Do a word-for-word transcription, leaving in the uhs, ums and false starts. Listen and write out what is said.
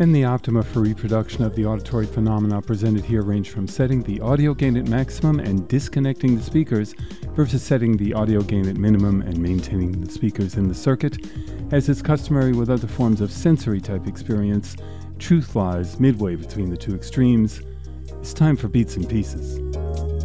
And the optima for reproduction of the auditory phenomena presented here range from setting the audio gain at maximum and disconnecting the speakers versus setting the audio gain at minimum and maintaining the speakers in the circuit. As is customary with other forms of sensory type experience, truth lies midway between the two extremes. It's time for Beats and Pieces.